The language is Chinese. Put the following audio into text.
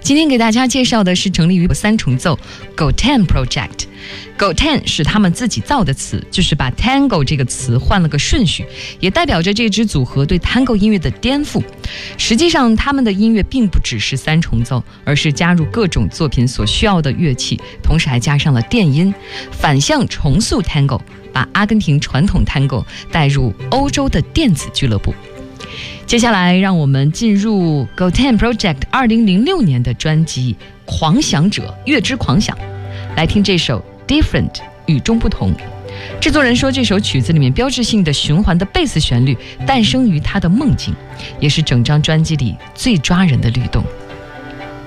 今天给大家介绍的是成立于三重奏 Goten Project。Goten 是他们自己造的词，就是把 Tango 这个词换了个顺序，也代表着这支组合对 Tango 音乐的颠覆。实际上他们的音乐并不只是三重奏，而是加入各种作品所需要的乐器，同时还加上了电音，反向重塑 Tango， 把阿根廷传统 Tango 带入欧洲的电子俱乐部。接下来让我们进入 Goten Project 2006年的专辑《狂想者》，乐之狂想，来听这首 Different 与众不同。制作人说，这首曲子里面标志性的循环的贝斯旋律诞生于他的梦境，也是整张专辑里最抓人的律动。